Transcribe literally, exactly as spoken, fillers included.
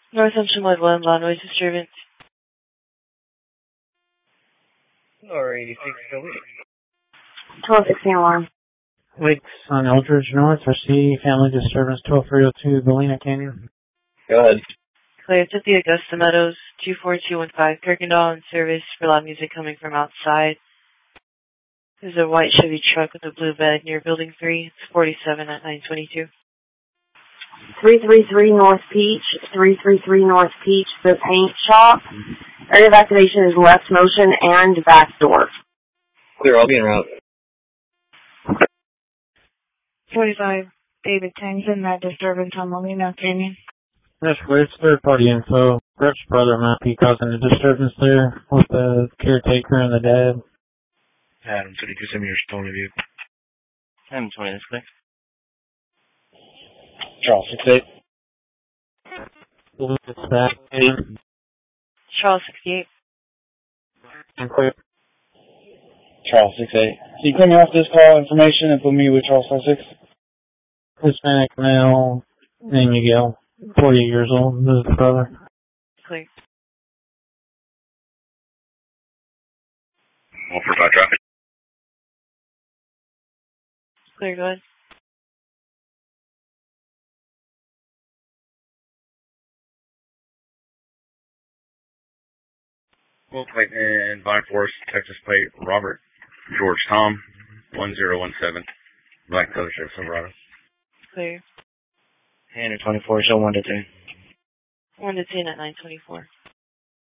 North Central Woodland, loud noise disturbance. Or eighty-six, go twelve sixteen alarm. Lakes on Eldridge North, I see family disturbance twelve three oh two, Galena Canyon. Go ahead. Clear to the Augusta Meadows, two four two one five, Kirkendall in service for loud music coming from outside. There's a white Chevy truck with a blue bed near Building three. It's forty-seven at nine twenty-two. three three three North Peach, three three three North Peach, the paint shop. Area of activation is left motion and back door. Clear, I'll be en route. forty-five, David Tangson, that disturbance on Molina Canyon. That's where it's third party info. Brett's brother might be causing a disturbance there with the caretaker and the dad. Adam, so you can send me your stone review. Adam twenty, that's clear. Charles, six eight. It's back in. Charles, sixty-eight. And clear. Charles, six eight. So you cut me off this call information and put me with Charles five six? Hispanic male, name Miguel, forty years old, this is the brother. Clear. One for five traffic. Clear, go ahead. Well, plate in Vine Forest, Texas plate, Robert George Tom, one zero one seven, Black Color Shirt, Silverado. Clear. Hanner twenty-four, show one to ten. one to ten at nine twenty-four.